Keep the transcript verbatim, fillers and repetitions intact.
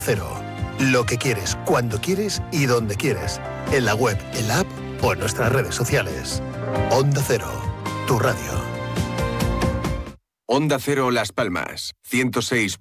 Cero. Lo que quieres, cuando quieres y donde quieres. En la web, en la app o en nuestras redes sociales. Onda Cero, tu radio. Onda Cero Las Palmas, ciento seis.